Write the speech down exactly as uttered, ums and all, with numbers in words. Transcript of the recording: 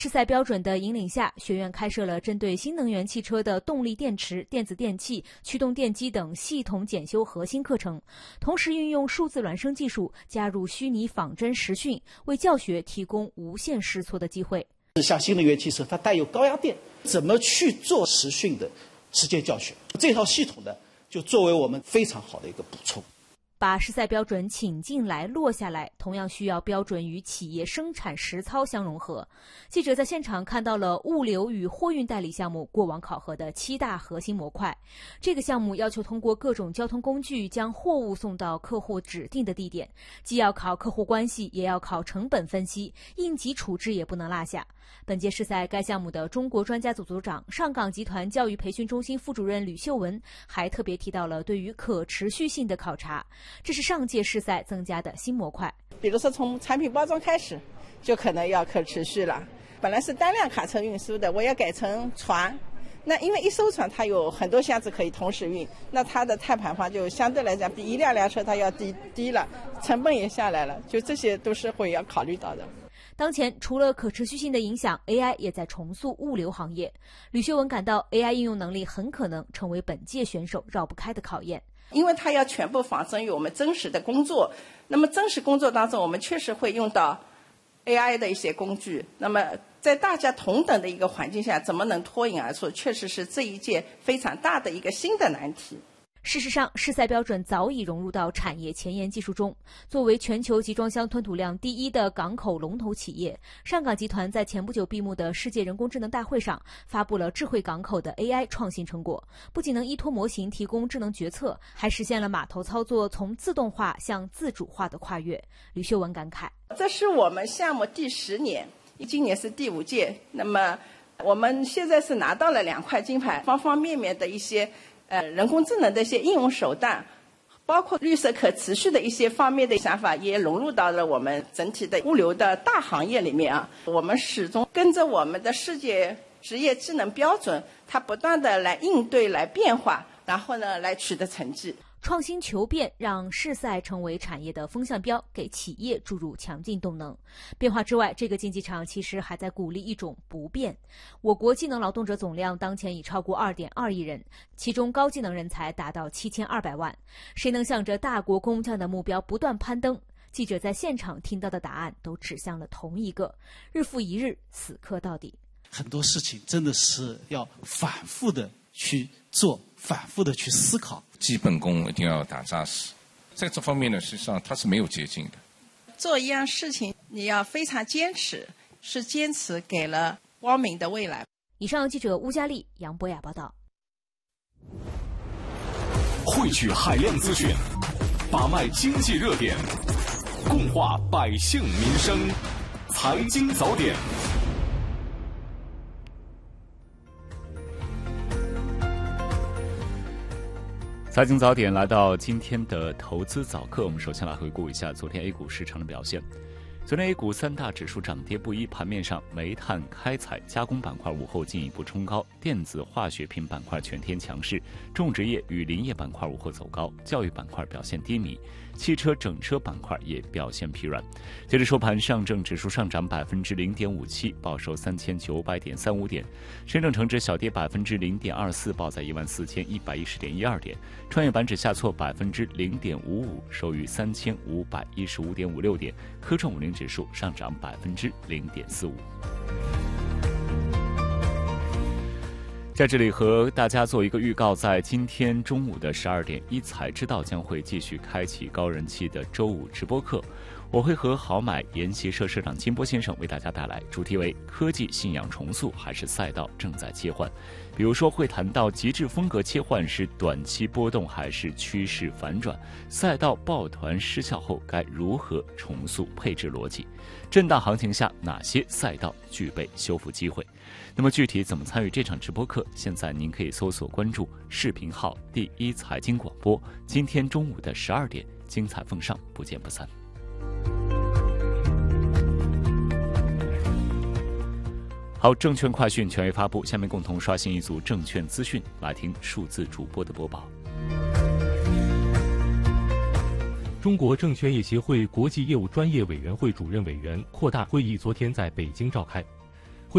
世赛标准的引领下，学院开设了针对新能源汽车的动力电池、电子电器、驱动电机等系统检修核心课程，同时运用数字孪生技术，加入虚拟仿真实训，为教学提供无限试错的机会。 像新能源汽车，它带有高压电，怎么去做实训的实践教学？这套系统呢，就作为我们非常好的一个补充。 把世赛标准请进来落下来，同样需要标准与企业生产实操相融合。记者在现场看到了物流与货运代理项目过往考核的七大核心模块。这个项目要求通过各种交通工具将货物送到客户指定的地点，既要考客户关系，也要考成本分析，应急处置也不能落下。本届世赛该项目的中国专家组组长、上港集团教育培训中心副主任吕秀文还特别提到了对于可持续性的考察，这是上届世赛增加的新模块。 比如说从产品包装开始，就可能要可持续了。本来是单辆卡车运输的，我要改成船。那因为一艘船它有很多箱子可以同时运，那它的碳排放就相对来讲比一辆辆车它要低低了，成本也下来了，就这些都是会要考虑到的。 当前，除了可持续性的影响 ，A I 也在重塑物流行业。吕秀文感到 A I 应用能力很可能成为本届选手绕不开的考验， 因为它要全部仿真于我们真实的工作。那么真实工作当中，我们确实会用到 A I 的一些工具。那么在大家同等的一个环境下，怎么能脱颖而出，确实是这一届非常大的一个新的难题。 事实上，世赛标准早已融入到产业前沿技术中。作为全球集装箱吞吐量第一的港口龙头企业，上港集团在前不久闭幕的世界人工智能大会上发布了智慧港口的 A I 创新成果，不仅能依托模型提供智能决策，还实现了码头操作从自动化向自主化的跨越。吕秀文感慨： 这是我们项目第十年，今年是第五届。那么我们现在是拿到了两块金牌，方方面面的一些呃，人工智能的一些应用手段，包括绿色可持续的一些方面的想法，也融入到了我们整体的物流的大行业里面啊。我们始终跟着我们的世界职业技能标准，它不断的来应对、来变化，然后呢，来取得成绩。 创新求变让世赛成为产业的风向标，给企业注入强劲动能。变化之外，这个竞技场其实还在鼓励一种不变。我国技能劳动者总量当前已超过 二点二亿人，其中高技能人才达到七千二百万。谁能向着大国工匠的目标不断攀登？记者在现场听到的答案都指向了同一个：日复一日，死磕到底。 很多事情真的是要反复的去做，反复的去思考。 基本功一定要打扎实，在这方面呢，实际上它是没有捷径的。 做一样事情，你要非常坚持，是坚持给了光明的未来。 以上记者乌佳丽、杨博雅报道。 汇聚海量资讯，把脉经济热点，共话百姓民生，财经早点。 财经早点来到今天的投资早课，我们首先来回顾一下昨天 A 股市场的表现。昨天 A 股三大指数涨跌不一，盘面上煤炭、开采、加工板块午后进一步冲高，电子化学品板块全天强势，种植业与林业板块午后走高，教育板块表现低迷，汽车整车板块也表现疲软。截至收盘，上证指数上涨百分之零点五七，报收三千九百点三五点；深证成指小跌百分之零点二四，报在一万四千一百一十点一二点；创业板指下挫百分之零点五五，收于三千五百一十五点五六点；科创五零指数上涨百分之零点四五。在这里和大家做一个预告，在今天中午的十二点，一财知道将会继续开启高人气的周五直播课。我会和好买研习社社长金波先生为大家带来，主题为科技信仰重塑还是赛道正在切换。比如说会谈到极致风格切换是短期波动还是趋势反转，赛道抱团失效后该如何重塑配置逻辑，震荡行情下哪些赛道具备修复机会。那么具体怎么参与这场直播课，现在您可以搜索关注视频号第一财经广播，今天中午的十二点精彩奉上，不见不散。好，证券快讯权威发布，下面共同刷新一组证券资讯，来听数字主播的播报。 中国证券业协会国际业务专业委员会主任委员扩大会议昨天在北京召开。